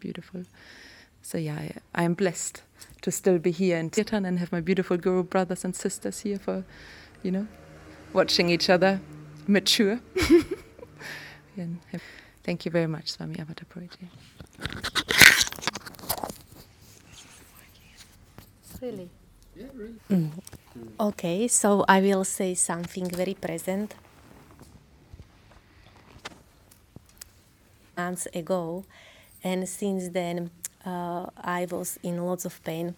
beautiful. So yeah, I am blessed to still be here in Titan and have my beautiful Guru brothers and sisters here for, watching each other mature. And thank you very much, Swami Avatar Puriji. Really? Yeah, really. Okay, so I will say something very present. Months ago, and since then I was in lots of pain.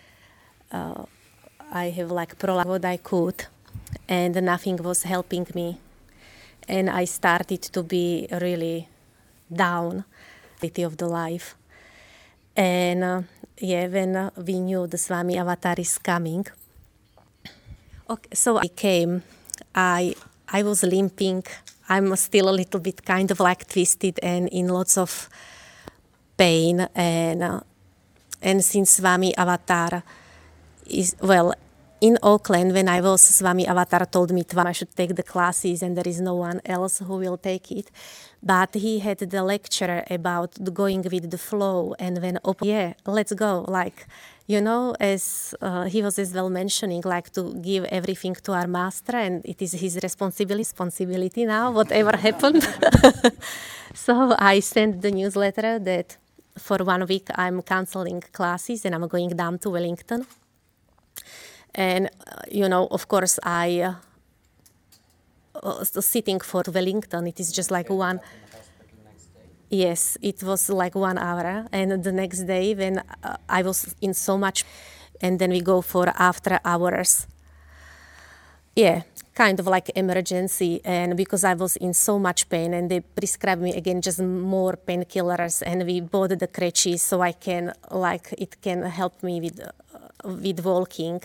I have prolonged what I could, and nothing was helping me. And I started to be really down of the life. And when we knew the Swami Avatar is coming, okay, so I came. I was limping. I'm still a little bit kind of twisted and in lots of pain. And since Swami Avatar is, in Auckland, when I was, Swami Avatar told me I should take the classes and there is no one else who will take it. But he had the lecture about going with the flow, and when let's go. As he was as well mentioning, to give everything to our master, and it is his responsibility now, whatever happened. So I sent the newsletter that for 1 week I'm canceling classes and I'm going down to Wellington. And, of course, I sitting for Wellington, it is just one. Yes, it was 1 hour. And the next day when I was in so much, and then we go for after hours. Yeah, kind of emergency. And because I was in so much pain, and they prescribed me again just more painkillers, and we bought the crutches so I can, it can help me with walking.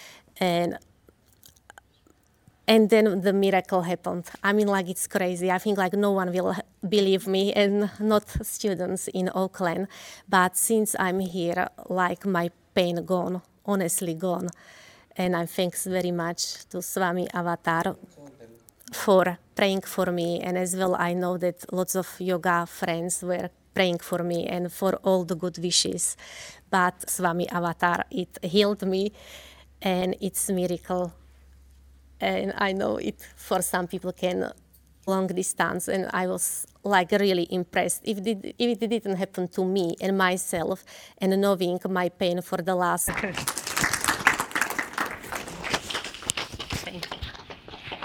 And then the miracle happened. I mean, it's crazy. I think no one will believe me, and not students in Auckland. But since I'm here, my pain gone, honestly gone. And I thanks very much to Swami Avatar for praying for me. And as well, I know that lots of yoga friends were praying for me and for all the good wishes. But Swami Avatar, it healed me, and it's a miracle. And I know it for some people can long distance, and I was really impressed. If it didn't happen to me and myself, and knowing my pain for the last